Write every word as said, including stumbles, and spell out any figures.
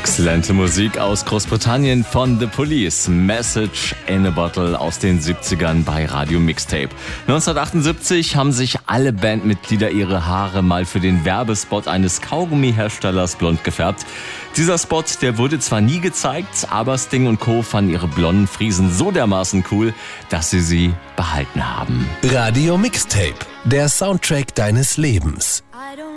Exzellente Musik aus Großbritannien von The Police. Message in a Bottle aus den siebzigern bei Radio Mixtape. neunzehnhundertachtundsiebzig haben sich alle Bandmitglieder ihre Haare mal für den Werbespot eines Kaugummiherstellers blond gefärbt. Dieser Spot, der wurde zwar nie gezeigt, aber Sting und Co. fanden ihre blonden Friesen so dermaßen cool, dass sie sie behalten haben. Radio Mixtape, der Soundtrack deines Lebens.